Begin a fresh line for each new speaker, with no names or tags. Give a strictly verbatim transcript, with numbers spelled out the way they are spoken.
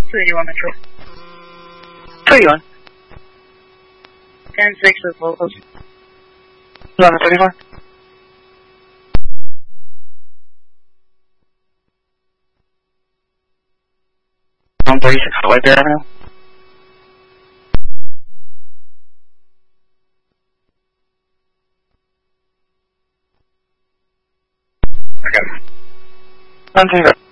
two eighty-one Metro.
two eighty-one.
ten six with locals.
eleven thirty-four. one thirty-six White Bear Avenue.
Okay.
one two zero.